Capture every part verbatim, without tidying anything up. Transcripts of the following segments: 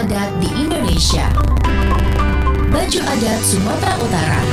adat di Indonesia. Baju adat Sumatera Utara.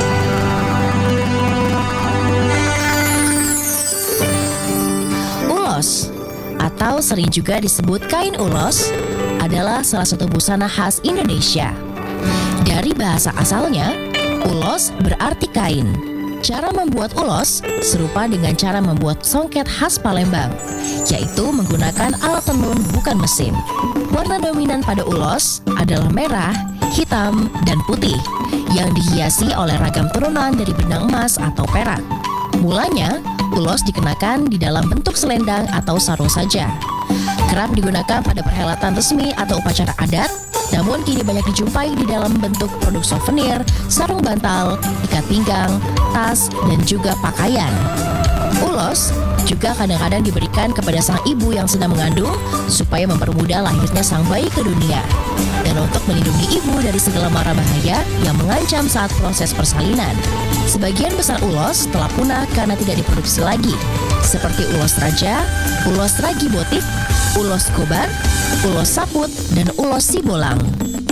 Ulos, atau sering juga disebut kain ulos, adalah salah satu busana khas Indonesia. Dari bahasa asalnya, ulos berarti kain. Cara membuat ulos serupa dengan cara membuat songket khas Palembang, yaitu menggunakan alat tenun bukan mesin. Warna dominan pada ulos adalah merah, hitam, dan putih, yang dihiasi oleh ragam turunan dari benang emas atau perak. Mulanya, ulos dikenakan di dalam bentuk selendang atau sarung saja. Kerap digunakan pada perhelatan resmi atau upacara adat, namun kini banyak dijumpai di dalam bentuk produk souvenir, sarung bantal, ikat pinggang, tas, dan juga pakaian. Ulos juga kadang-kadang diberikan kepada sang ibu yang sedang mengandung supaya mempermudah lahirnya sang bayi ke dunia, dan untuk melindungi ibu dari segala mara bahaya yang mengancam saat proses persalinan. Sebagian besar ulos telah punah karena tidak diproduksi lagi, seperti ulos raja, ulos ragi botik, ulos kobar, ulos saput, dan ulos sibolang.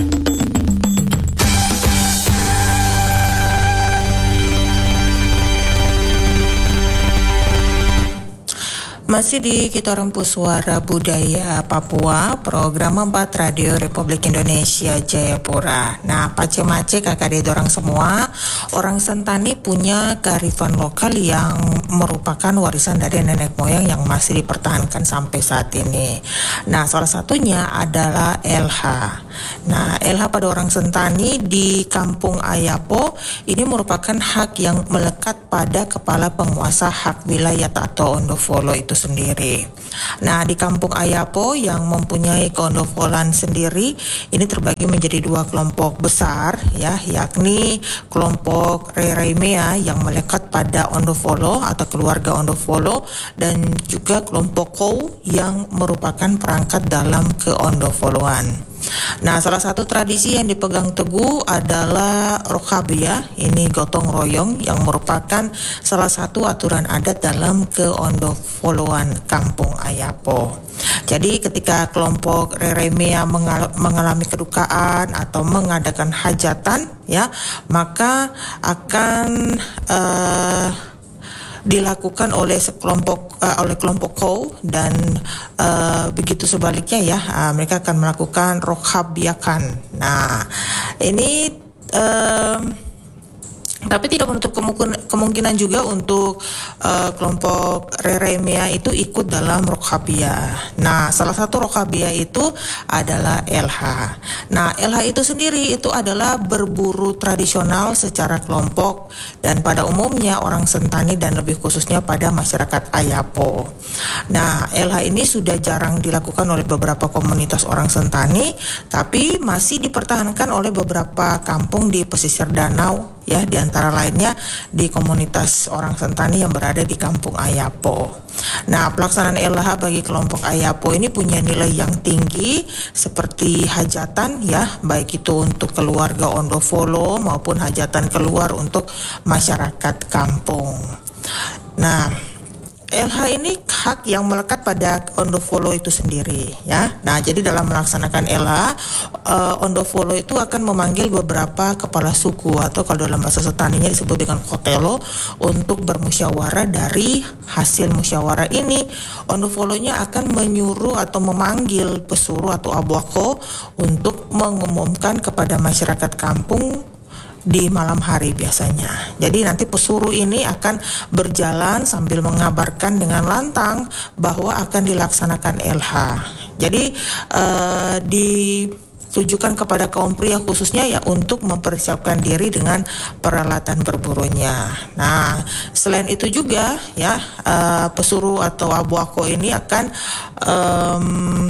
Masih di Kita Rempus Suara Budaya Papua, program empat Radio Republik Indonesia Jayapura. Nah, pace-mace kakak adik orang semua, orang Sentani punya kearifan lokal yang merupakan warisan dari nenek moyang yang masih dipertahankan sampai saat ini. Nah, salah satunya adalah L H. Nah, L H pada orang Sentani di Kampung Ayapo ini merupakan hak yang melekat pada kepala penguasa hak wilayah atau Ondofolo itu sendiri. Nah, di Kampung Ayapo yang mempunyai keondofolan sendiri ini terbagi menjadi dua kelompok besar, ya, yakni kelompok Rereimea yang melekat pada Ondofolo atau keluarga Ondofolo, dan juga kelompok Kou yang merupakan perangkat dalam keondofoloan. Nah, salah satu tradisi yang dipegang teguh adalah Rokhabia, ini gotong royong yang merupakan salah satu aturan adat dalam keondofoloan Kampung Ayapo. Jadi ketika kelompok Rereimea mengal- mengalami kedukaan atau mengadakan hajatan, ya, maka akan uh, dilakukan oleh sekelompok uh, oleh kelompok Kou, dan uh, begitu sebaliknya, ya, uh, mereka akan melakukan Rokhabiakan. Nah, ini uh, tapi tidak menutup kemungkin- kemungkinan juga untuk uh, kelompok Rereimea itu ikut dalam Rokhabia. Nah, salah satu Rokhabia itu adalah L H. Nah, L H itu sendiri itu adalah berburu tradisional secara kelompok dan pada umumnya orang Sentani dan lebih khususnya pada masyarakat Ayapo. Nah, L H ini sudah jarang dilakukan oleh beberapa komunitas orang Sentani, tapi masih dipertahankan oleh beberapa kampung di pesisir danau, ya, di antara lainnya di komunitas orang Sentani yang berada di Kampung Ayapo. Nah, pelaksanaan L H bagi kelompok Ayapo ini punya nilai yang tinggi seperti hajatan, ya, baik itu untuk keluarga Ondofolo maupun hajatan keluar untuk masyarakat kampung. Nah, L H ini hak yang melekat pada Ondofolo itu sendiri, ya. Nah, jadi dalam melaksanakan L H, uh, Ondofolo itu akan memanggil beberapa kepala suku atau kalau dalam bahasa Sentaninya disebut dengan kotelo untuk bermusyawarah. Dari hasil musyawarah ini, Ondofolonya akan menyuruh atau memanggil pesuruh atau abwako untuk mengumumkan kepada masyarakat kampung di malam hari biasanya. Jadi nanti pesuruh ini akan berjalan sambil mengabarkan dengan lantang bahwa akan dilaksanakan L H. Jadi uh, ditujukan kepada kaum pria khususnya, ya, untuk mempersiapkan diri dengan peralatan berburunya. Nah, selain itu juga, ya, uh, pesuruh atau abwako ini akan um,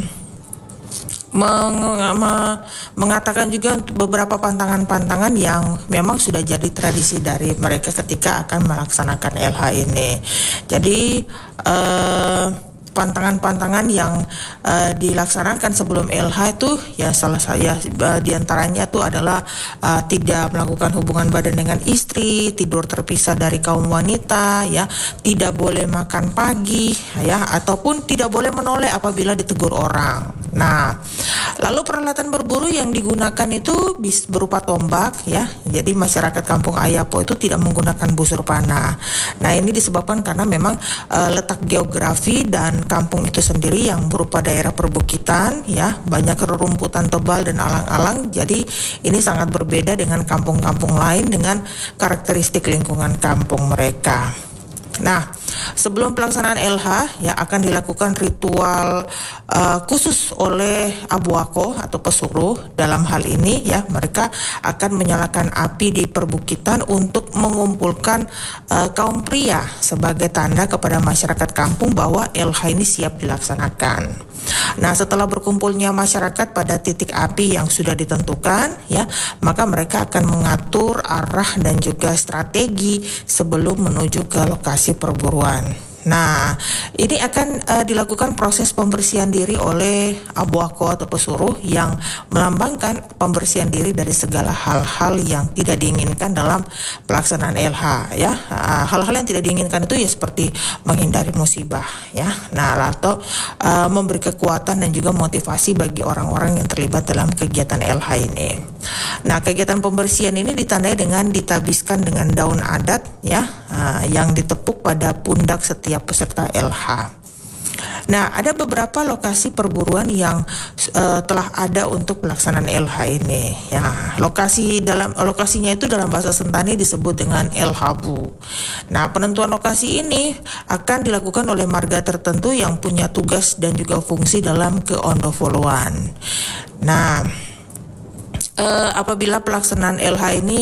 Meng, me, mengatakan juga beberapa pantangan-pantangan yang memang sudah jadi tradisi dari mereka ketika akan melaksanakan L H ini. Jadi eh, pantangan-pantangan yang uh, dilaksanakan sebelum L H itu, ya, salah saya uh, diantaranya itu adalah uh, tidak melakukan hubungan badan dengan istri, tidur terpisah dari kaum wanita, ya, tidak boleh makan pagi, ya, ataupun tidak boleh menoleh apabila ditegur orang. Nah, Lalu peralatan berburu yang digunakan itu bis berupa tombak ya. Jadi masyarakat Kampung Ayapo itu tidak menggunakan busur panah. Nah, ini disebabkan karena memang uh, letak geografi dan kampung itu sendiri yang berupa daerah perbukitan ya, banyak rerumputan tebal dan alang-alang. Jadi ini sangat berbeda dengan kampung-kampung lain dengan karakteristik lingkungan kampung mereka. Nah, sebelum pelaksanaan L H ya akan dilakukan ritual uh, khusus oleh Abuako atau pesuruh. Dalam hal ini ya mereka akan menyalakan api di perbukitan untuk mengumpulkan uh, kaum pria sebagai tanda kepada masyarakat kampung bahwa L H ini siap dilaksanakan. Nah, setelah berkumpulnya masyarakat pada titik api yang sudah ditentukan ya, maka mereka akan mengatur arah dan juga strategi sebelum menuju ke lokasi perburuan. Nah, ini akan uh, dilakukan proses pembersihan diri oleh Abuako atau pesuruh yang melambangkan pembersihan diri dari segala hal-hal yang tidak diinginkan dalam pelaksanaan L H ya. Uh, hal-hal yang tidak diinginkan itu ya seperti menghindari musibah ya. Nah, atau uh, memberi kekuatan dan juga motivasi bagi orang-orang yang terlibat dalam kegiatan L H ini. Nah, kegiatan pembersihan ini ditandai dengan ditabiskan dengan daun adat ya, uh, yang ditepuk pada pundak setiap peserta L H. Nah, ada beberapa lokasi perburuan yang uh, telah ada untuk pelaksanaan L H ini. Ya, lokasi dalam lokasinya itu dalam bahasa Sentani disebut dengan L H Bu. Nah, penentuan lokasi ini akan dilakukan oleh marga tertentu yang punya tugas dan juga fungsi dalam keondofoloan. Nah, uh, apabila pelaksanaan L H ini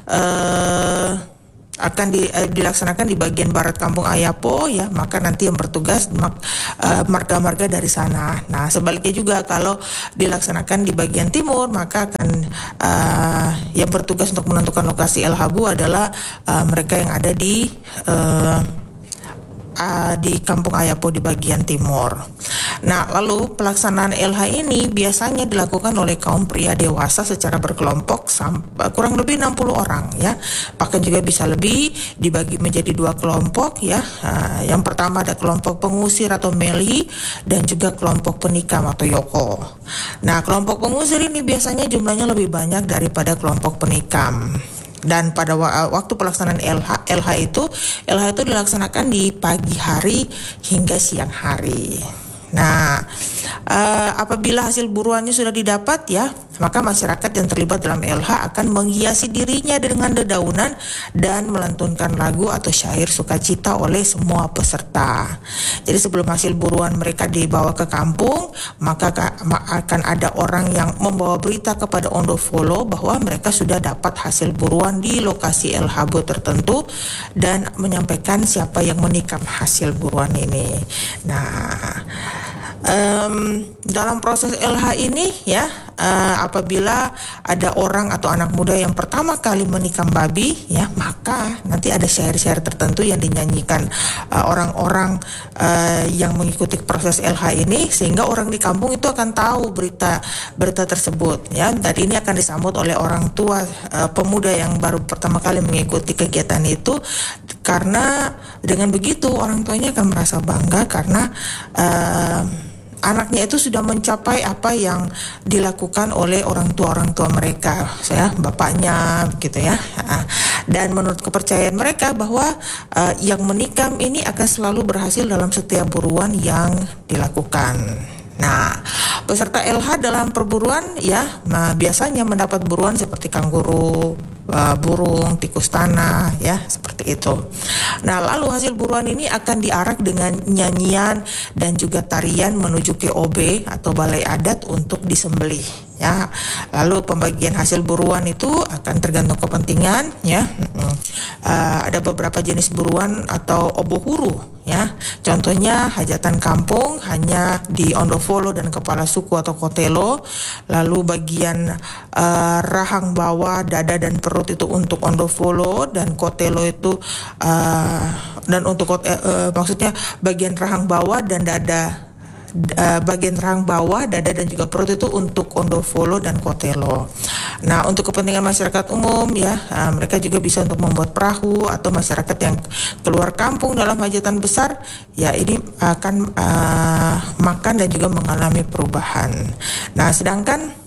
uh, akan di, eh, dilaksanakan di bagian barat Kampung Ayapo ya, maka nanti yang bertugas mak, uh, marga-marga dari sana. Nah, sebaliknya juga kalau dilaksanakan di bagian timur, maka akan uh, yang bertugas untuk menentukan lokasi L H B U adalah uh, mereka yang ada di uh, uh, di Kampung Ayapo di bagian timur. Nah, lalu pelaksanaan L H ini biasanya dilakukan oleh kaum pria dewasa secara berkelompok sampai kurang lebih enam puluh orang ya. Bahkan juga bisa lebih, dibagi menjadi dua kelompok ya. Nah, yang pertama ada kelompok pengusir atau meli dan juga kelompok penikam atau yoko. Nah, kelompok pengusir ini biasanya jumlahnya lebih banyak daripada kelompok penikam. Dan pada waktu pelaksanaan L H, L H itu L H itu dilaksanakan di pagi hari hingga siang hari. Nah, uh, apabila hasil buruannya sudah didapat ya, maka masyarakat yang terlibat dalam L H akan menghiasi dirinya dengan dedaunan dan melantunkan lagu atau syair sukacita oleh semua peserta. Jadi sebelum hasil buruan mereka dibawa ke kampung, maka akan ada orang yang membawa berita kepada Ondofolo bahwa mereka sudah dapat hasil buruan di lokasi L H B tertentu dan menyampaikan siapa yang menikam hasil buruan ini. Nah, Um, dalam proses L H ini ya, uh, apabila ada orang atau anak muda yang pertama kali menikam babi ya, maka nanti ada syair-syair tertentu yang dinyanyikan uh, orang-orang uh, yang mengikuti proses L H ini, sehingga orang di kampung itu akan tahu berita berita tersebut ya. Dan ini akan disambut oleh orang tua uh, pemuda yang baru pertama kali mengikuti kegiatan itu, karena dengan begitu orang tuanya akan merasa bangga karena uh, anaknya itu sudah mencapai apa yang dilakukan oleh orang tua orang tua mereka, ya, bapaknya, gitu ya. Dan menurut kepercayaan mereka bahwa uh, yang menikam ini akan selalu berhasil dalam setiap buruan yang dilakukan. Nah, peserta L H dalam perburuan ya, nah, biasanya mendapat buruan seperti kanguru, uh, burung, tikus tanah ya, seperti itu. Nah, lalu hasil buruan ini akan diarak dengan nyanyian dan juga tarian menuju ke O B atau balai adat untuk disembelih ya. Lalu pembagian hasil buruan itu akan tergantung kepentingan ya. Uh, ada beberapa jenis buruan atau obohuru ya. Contohnya hajatan kampung hanya di Ondofolo dan kepala suku atau kotelo. Lalu bagian uh, rahang bawah, dada dan perut itu untuk Ondofolo, dan kotelo itu uh, dan untuk uh, uh, maksudnya bagian rahang bawah dan dada uh, bagian rahang bawah, dada dan juga perut itu untuk ondofolo dan kotelo. Nah, untuk kepentingan masyarakat umum ya, uh, mereka juga bisa untuk membuat perahu, atau masyarakat yang keluar kampung dalam hajatan besar ya ini akan uh, makan dan juga mengalami perubahan. Nah, sedangkan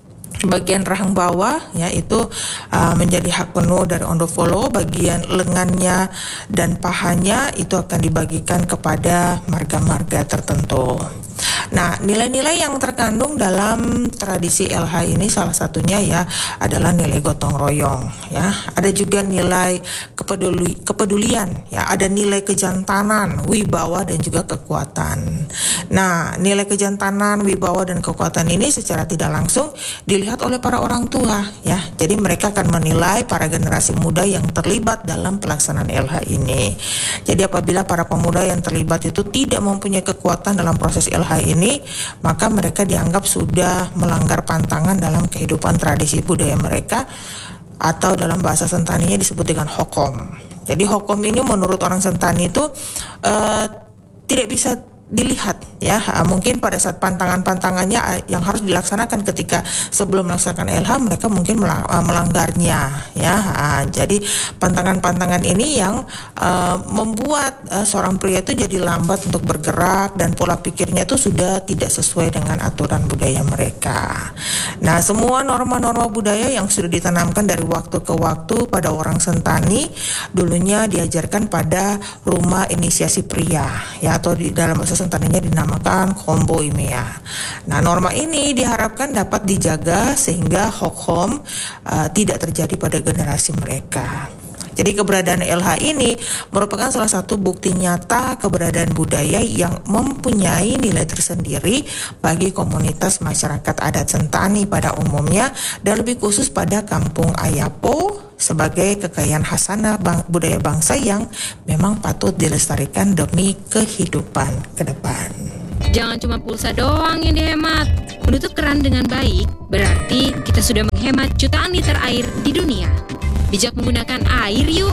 bagian rahang bawah ya itu uh, menjadi hak penuh dari ondofolo. Bagian lengannya dan pahanya itu akan dibagikan kepada marga-marga tertentu. Nah, nilai-nilai yang terkandung dalam tradisi L H ini salah satunya ya adalah nilai gotong royong ya. Ada juga nilai kepeduli, kepedulian ya, ada nilai kejantanan, wibawa dan juga kekuatan. Nah, nilai kejantanan, wibawa dan kekuatan ini secara tidak langsung dilihat oleh para orang tua ya. Jadi mereka akan menilai para generasi muda yang terlibat dalam pelaksanaan L H ini. Jadi apabila para pemuda yang terlibat itu tidak mempunyai kekuatan dalam proses L H ini, maka mereka dianggap sudah melanggar pantangan dalam kehidupan tradisi budaya mereka, atau dalam bahasa Sentaninya disebut dengan hokom. Jadi hokom ini menurut orang Sentani itu uh, tidak bisa dilihat ya, mungkin pada saat pantangan-pantangannya yang harus dilaksanakan ketika sebelum melaksanakan L H mereka mungkin melanggarnya ya. Jadi pantangan-pantangan ini yang uh, membuat uh, seorang pria itu jadi lambat untuk bergerak dan pola pikirnya itu sudah tidak sesuai dengan aturan budaya mereka. Nah, semua norma-norma budaya yang sudah ditanamkan dari waktu ke waktu pada orang Sentani dulunya diajarkan pada rumah inisiasi pria ya, atau di dalam bahasa Sentaninya dinamakan kombo imea. Nah, norma ini diharapkan dapat dijaga sehingga hokom uh, tidak terjadi pada generasi mereka. Jadi keberadaan L H ini merupakan salah satu bukti nyata keberadaan budaya yang mempunyai nilai tersendiri bagi komunitas masyarakat adat Sentani pada umumnya, dan lebih khusus pada kampung Ayapo sebagai kekayaan khasana bang, budaya bangsa yang memang patut dilestarikan demi kehidupan ke depan. Jangan cuma pulsa doang yang dihemat. Menutup keran dengan baik berarti kita sudah menghemat jutaan liter air di dunia. Bijak menggunakan air yuk.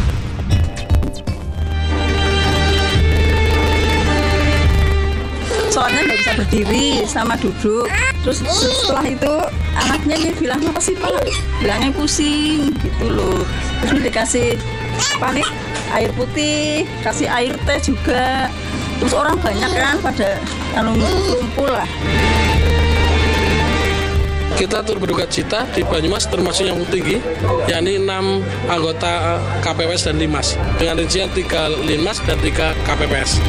Soalnya nggak bisa berdiri sama duduk. Terus setelah itu anaknya dia bilang, apa sih Pak? Bilangnya pusing gitu loh. Terus dikasih panik air putih, kasih air teh juga. Terus orang banyak kan pada anu kumpul lah. Kita turut berduka cita di Banyumas termasuk yang tinggi, yakni enam anggota K P P S dan Linmas dengan rincian tiga Linmas dan tiga K P P S.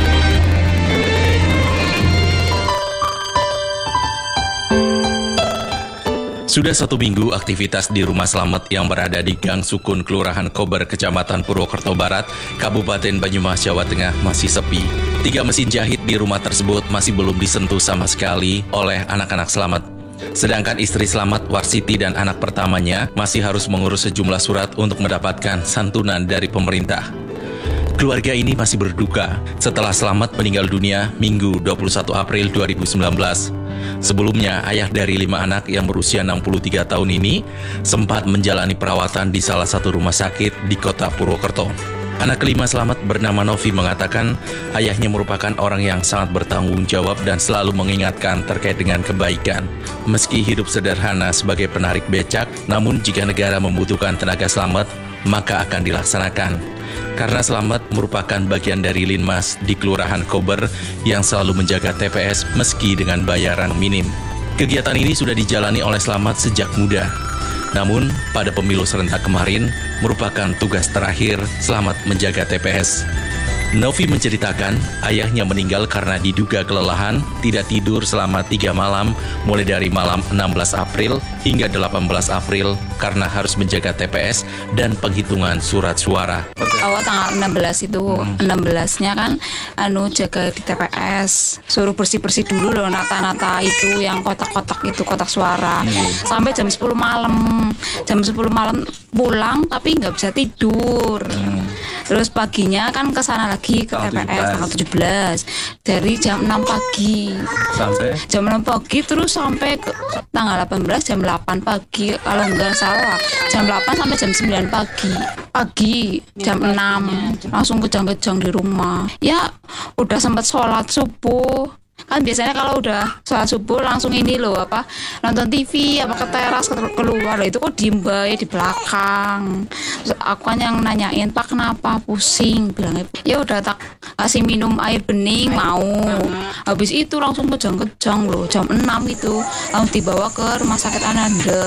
Sudah satu minggu aktivitas di Rumah Slamet yang berada di Gang Sukun, Kelurahan Kober, Kecamatan Purwokerto Barat, Kabupaten Banyumas, Jawa Tengah masih sepi. Tiga mesin jahit di rumah tersebut masih belum disentuh sama sekali oleh anak-anak Slamet. Sedangkan istri Slamet, Warsiti, dan anak pertamanya masih harus mengurus sejumlah surat untuk mendapatkan santunan dari pemerintah. Keluarga ini masih berduka setelah Slamet meninggal dunia Minggu dua puluh satu April dua ribu sembilan belas. Sebelumnya, ayah dari lima anak yang berusia enam puluh tiga tahun ini sempat menjalani perawatan di salah satu rumah sakit di kota Purwokerto. Anak kelima Slamet bernama Novi mengatakan ayahnya merupakan orang yang sangat bertanggung jawab dan selalu mengingatkan terkait dengan kebaikan. Meski hidup sederhana sebagai penarik becak, namun jika negara membutuhkan tenaga Slamet, maka akan dilaksanakan. Karena Slamet merupakan bagian dari Linmas di Kelurahan Kober yang selalu menjaga T P S meski dengan bayaran minim. Kegiatan ini sudah dijalani oleh Slamet sejak muda. Namun, pada pemilu serentak kemarin, merupakan tugas terakhir Slamet menjaga T P S. Novi menceritakan ayahnya meninggal karena diduga kelelahan, tidak tidur selama tiga malam, mulai dari malam enam belas April hingga delapan belas April karena harus menjaga T P S dan penghitungan surat suara. Awal tanggal enam belas itu, hmm. enam belasnya kan anu jaga di T P S, suruh bersih-bersih dulu loh nata-nata itu yang kotak-kotak itu, kotak suara. Hmm. Sampai jam sepuluh malam. Jam sepuluh malam pulang tapi nggak bisa tidur. Hmm. Terus paginya kan ke sana lagi ke T P S tanggal tujuh belas. Dari jam enam pagi sampai jam enam pagi terus sampai ke tanggal delapan belas jam delapan pagi kalau nggak salah. Jam delapan sampai jam sembilan pagi. Pagi jam enam langsung kejang-kejang di rumah. Ya udah sempat sholat subuh. Kan biasanya kalau udah sholat subuh langsung ini loh apa nonton T V apa ke teras keluar loh, itu kok diem bae di belakang. Terus aku kan yang nanyain, Pak kenapa pusing, bilangnya ya udah tak kasih minum air bening mau. Habis itu langsung kejang-kejang loh, jam enam itu langsung dibawa ke rumah sakit Ananda.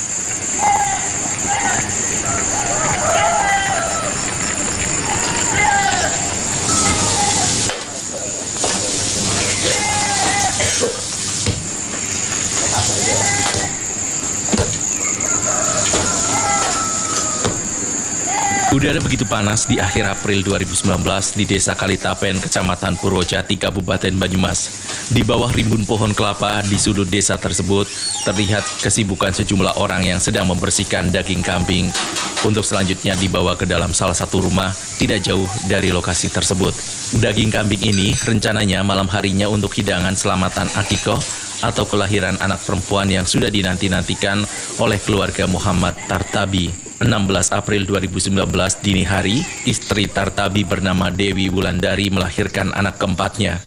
Udara begitu panas di akhir April dua ribu sembilan belas di Desa Kalitapen, Kecamatan Purwojati, Kabupaten Banyumas. Di bawah rimbun pohon kelapa di sudut desa tersebut terlihat kesibukan sejumlah orang yang sedang membersihkan daging kambing untuk selanjutnya dibawa ke dalam salah satu rumah tidak jauh dari lokasi tersebut. Daging kambing ini rencananya malam harinya untuk hidangan selamatan akikoh atau kelahiran anak perempuan yang sudah dinanti-nantikan oleh keluarga Muhammad Tartabi. enam belas April dua ribu sembilan belas dini hari, istri Tartabi bernama Dewi Wulandari melahirkan anak keempatnya.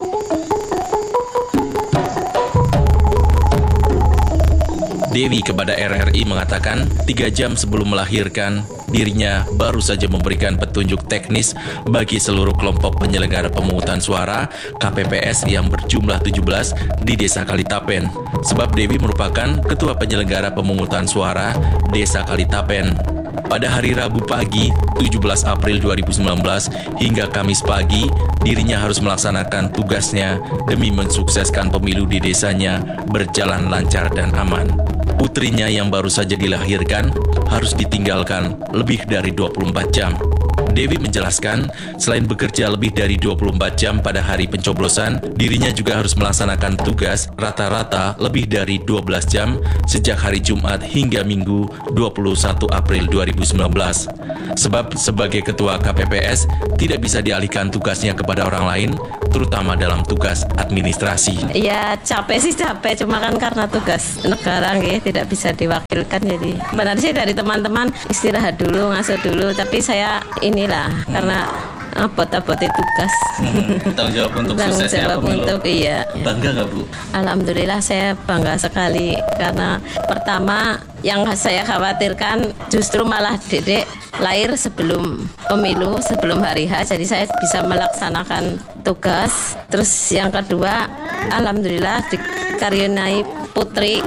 Dewi kepada R R I mengatakan, tiga jam sebelum melahirkan, dirinya baru saja memberikan petunjuk teknis bagi seluruh kelompok penyelenggara pemungutan suara K P P S yang berjumlah tujuh belas di Desa Kalitapen. Sebab Dewi merupakan ketua penyelenggara pemungutan suara Desa Kalitapen. Pada hari Rabu pagi, tujuh belas April dua ribu sembilan belas hingga Kamis pagi, dirinya harus melaksanakan tugasnya demi mensukseskan pemilu di desanya berjalan lancar dan aman. Putrinya yang baru saja dilahirkan harus ditinggalkan lebih dari dua puluh empat jam. Dewi menjelaskan, selain bekerja lebih dari dua puluh empat jam pada hari pencoblosan, dirinya juga harus melaksanakan tugas rata-rata lebih dari dua belas jam sejak hari Jumat hingga Minggu dua puluh satu April dua ribu sembilan belas. Sebab sebagai ketua K P P S tidak bisa dialihkan tugasnya kepada orang lain, terutama dalam tugas administrasi. Ya capek sih capek, cuma kan karena tugas negara gitu, tidak bisa diwakilkan. Jadi benar sih dari teman-teman istirahat dulu, ngasuh dulu, tapi saya inilah hmm. karena abot-abotnya tugas. Hmm, tanggung jawab untuk tanggung suksesnya jawab pemilu. Untuk iya. Bangga nggak Bu? Alhamdulillah saya bangga sekali, karena pertama yang saya khawatirkan justru malah dedek lahir sebelum pemilu, sebelum hari H, jadi saya bisa melaksanakan tugas. Terus yang kedua, alhamdulillah dikaruniai putri.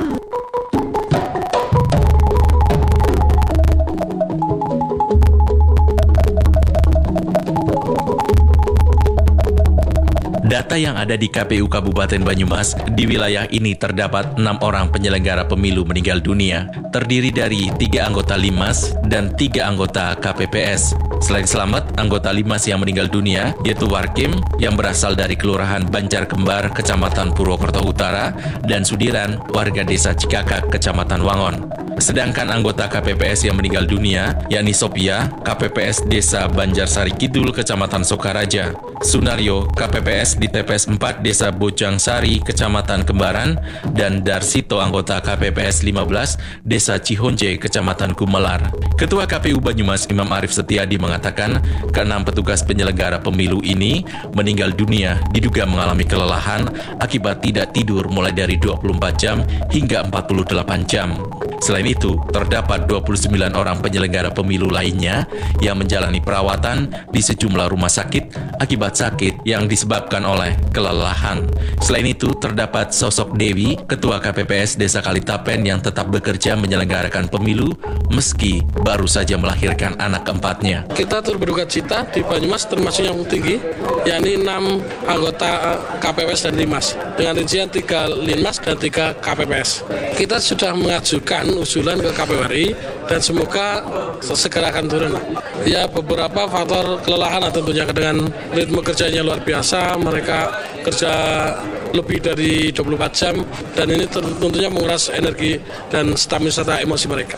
Data yang ada di K P U Kabupaten Banyumas, di wilayah ini terdapat enam orang penyelenggara pemilu meninggal dunia, terdiri dari tiga anggota Limas dan tiga anggota K P P S. Selain selamat, anggota Limas yang meninggal dunia yaitu Warkim yang berasal dari Kelurahan Banjar Kembar, Kecamatan Purwokerto Utara, dan Sudiran, warga Desa Cikakak, Kecamatan Wangon. Sedangkan anggota K P P S yang meninggal dunia, yakni Sophia, K P P S Desa Banjarsari Kidul, Kecamatan Sokaraja, Sunario, K P P S di T P S empat Desa Bojang Sari, Kecamatan Kembaran, dan Darsito, anggota K P P S lima belas Desa Cihonje, Kecamatan Gumelar. Ketua K P U Banyumas Imam Arif Setiadi mengatakan, keenam petugas penyelenggara pemilu ini meninggal dunia diduga mengalami kelelahan akibat tidak tidur mulai dari dua puluh empat jam hingga empat puluh delapan jam. Selain itu, terdapat dua puluh sembilan orang penyelenggara pemilu lainnya yang menjalani perawatan di sejumlah rumah sakit akibat sakit yang disebabkan oleh kelelahan. Selain itu, terdapat sosok Dewi, Ketua K P P S Desa Kalitapen yang tetap bekerja menyelenggarakan pemilu meski baru saja melahirkan anak keempatnya. Kita turut berduka cita di Banyumas termasuk yang tinggi, yakni enam anggota K P P S dan Limas, dengan rincian tiga Limas dan tiga K P P S. Kita sudah mengajukan usulan ke K P U R I dan semoga segera akan turun. Ya, beberapa faktor kelelahan tentunya dengan ritme kerjanya luar biasa, mereka kerja lebih dari dua puluh empat jam dan ini tentunya menguras energi dan stamina serta emosi mereka.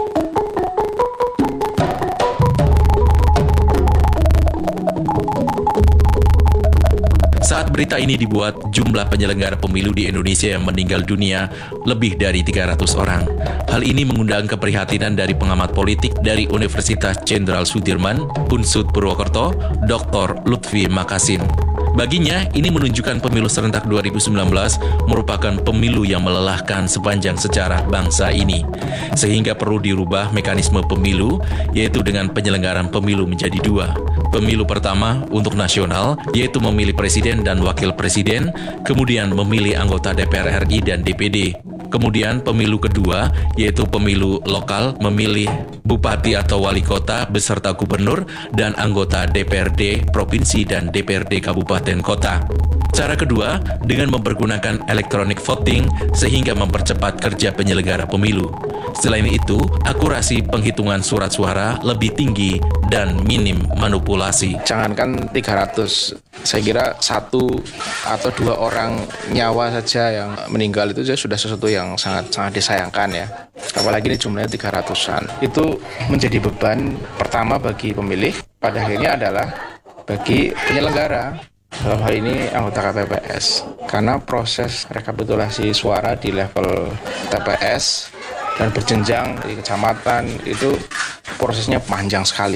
Saat berita ini dibuat, jumlah penyelenggara pemilu di Indonesia yang meninggal dunia lebih dari tiga ratus orang. Hal ini mengundang keprihatinan dari pengamat politik dari Universitas Jenderal Sudirman, Unsud Purwokerto, Doktor Lutfi Makasin. Baginya, ini menunjukkan pemilu serentak dua ribu sembilan belas merupakan pemilu yang melelahkan sepanjang sejarah bangsa ini. Sehingga perlu dirubah mekanisme pemilu, yaitu dengan penyelenggaraan pemilu menjadi dua. Pemilu pertama untuk nasional, yaitu memilih presiden dan wakil presiden, kemudian memilih anggota D P R R I dan D P D. Kemudian pemilu kedua, yaitu pemilu lokal, memilih bupati atau wali kota beserta gubernur dan anggota D P R D provinsi dan D P R D kabupaten kota. Cara kedua, dengan mempergunakan electronic voting sehingga mempercepat kerja penyelenggara pemilu. Selain itu, akurasi penghitungan surat suara lebih tinggi dan minim manipulasi. Jangankan tiga ratus, saya kira satu atau dua orang nyawa saja yang meninggal itu sudah sesuatu yang sangat sangat disayangkan ya. Apalagi ini jumlahnya tiga ratusan. Itu menjadi beban pertama bagi pemilih, pada akhirnya adalah bagi penyelenggara. Dalam hal ini anggota K P P S, karena proses rekapitulasi suara di level T P S dan berjenjang di kecamatan itu prosesnya panjang sekali.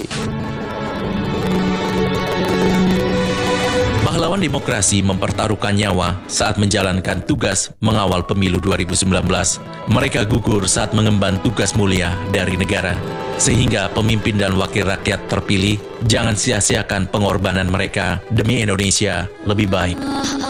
Pahlawan demokrasi mempertaruhkan nyawa saat menjalankan tugas mengawal pemilu dua ribu sembilan belas. Mereka gugur saat mengemban tugas mulia dari negara. Sehingga pemimpin dan wakil rakyat terpilih jangan sia-siakan pengorbanan mereka demi Indonesia lebih baik.